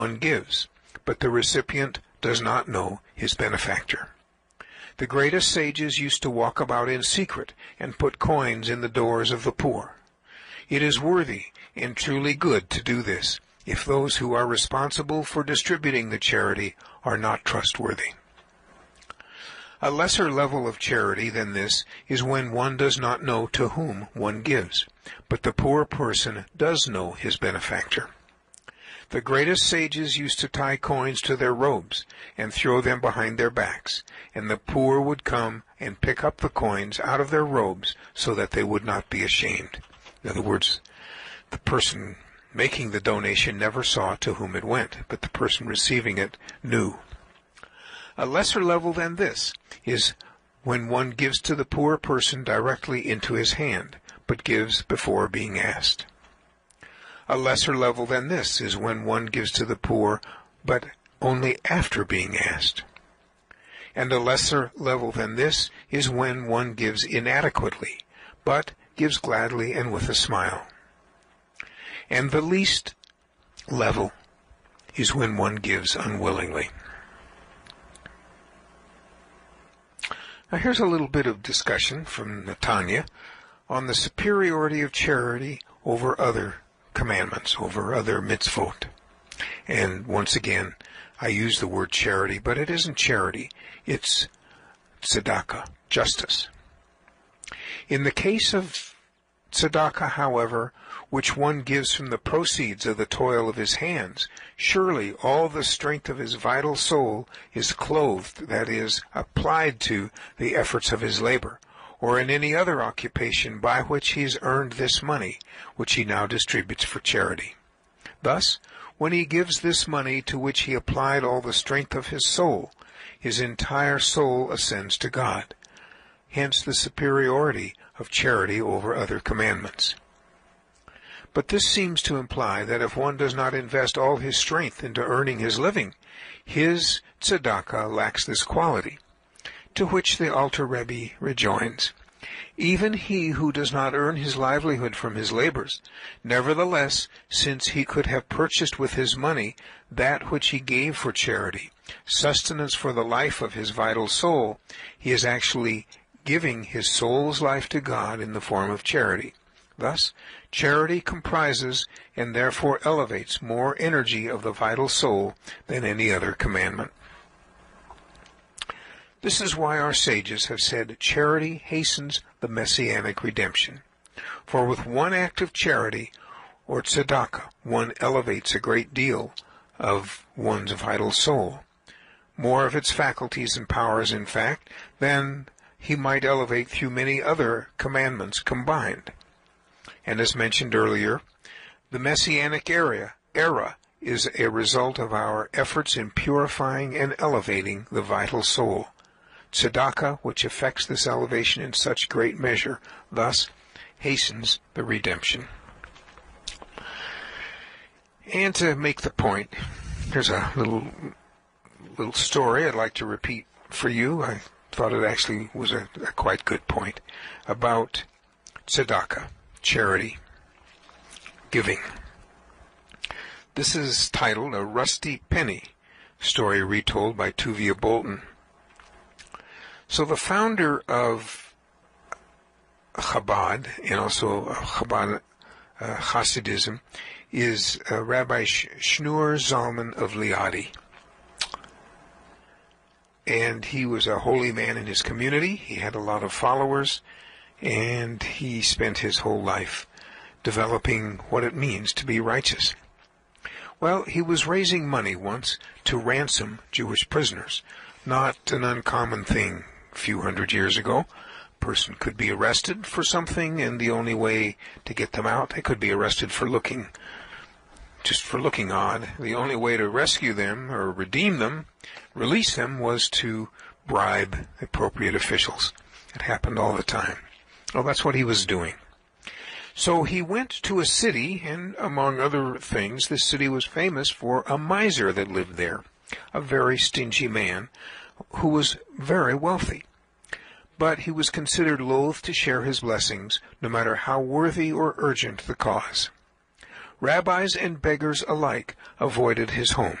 one gives, but the recipient does not know his benefactor. The greatest sages used to walk about in secret and put coins in the doors of the poor. It is worthy and truly good to do this, if those who are responsible for distributing the charity are not trustworthy. A lesser level of charity than this is when one does not know to whom one gives, but the poor person does know his benefactor. The greatest sages used to tie coins to their robes and throw them behind their backs, and the poor would come and pick up the coins out of their robes so that they would not be ashamed. In other words, the person making the donation never saw to whom it went, but the person receiving it knew. A lesser level than this is when one gives to the poor person directly into his hand, but gives before being asked. A lesser level than this is when one gives to the poor, but only after being asked. And a lesser level than this is when one gives inadequately, but gives gladly and with a smile. And the least level is when one gives unwillingly. Now here's a little bit of discussion from Netanya on the superiority of charity over other commandments, over other mitzvot. And once again, I use the word charity, but it isn't charity. It's tzedakah, justice. In the case of tzedakah, however, which one gives from the proceeds of the toil of his hands, surely all the strength of his vital soul is clothed, that is, applied to the efforts of his labor, or in any other occupation by which he has earned this money, which he now distributes for charity. Thus, when he gives this money to which he applied all the strength of his soul, his entire soul ascends to God. Hence the superiority of charity over other commandments. But this seems to imply that if one does not invest all his strength into earning his living, his tzedakah lacks this quality. To which the Alter Rebbe rejoins, even he who does not earn his livelihood from his labors, nevertheless, since he could have purchased with his money that which he gave for charity, sustenance for the life of his vital soul, he is actually giving his soul's life to God in the form of charity. Thus, charity comprises and therefore elevates more energy of the vital soul than any other commandment. This is why our sages have said charity hastens the messianic redemption. For with one act of charity, or tzedakah, one elevates a great deal of one's vital soul, more of its faculties and powers, in fact, than he might elevate through many other commandments combined. And as mentioned earlier, the messianic era is a result of our efforts in purifying and elevating the vital soul. Tzedakah, which effects this elevation in such great measure, thus hastens the redemption. And to make the point, here's a little story I'd like to repeat for you. I thought it actually was a quite good point about tzedakah, charity, giving. This is titled A Rusty Penny, story retold by Tuvia Bolton. So the founder of Chabad, and also Chabad Hasidism, is Rabbi Shneur Zalman of Liadi. And he was a holy man in his community. He had a lot of followers, and he spent his whole life developing what it means to be righteous. Well, he was raising money once to ransom Jewish prisoners, not an uncommon thing. A few hundred years ago, a person could be arrested for something, and the only way to get them out, they could be arrested for looking odd. The only way to rescue them or redeem them, release them, was to bribe appropriate officials. It happened all the time. Well, that's what he was doing. So he went to a city, and among other things, this city was famous for a miser that lived there, a very stingy man who was very wealthy. But he was considered loath to share his blessings, no matter how worthy or urgent the cause. Rabbis and beggars alike avoided his home.